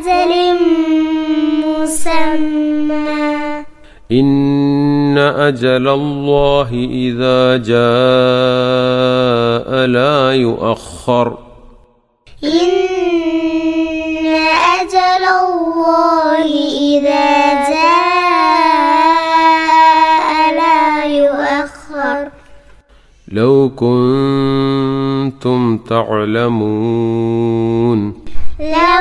أجل مسمى إن أجل الله إذا جاء لا يؤخر إن أجل الله إذا جاء لا يؤخر لو كنتم تعلمون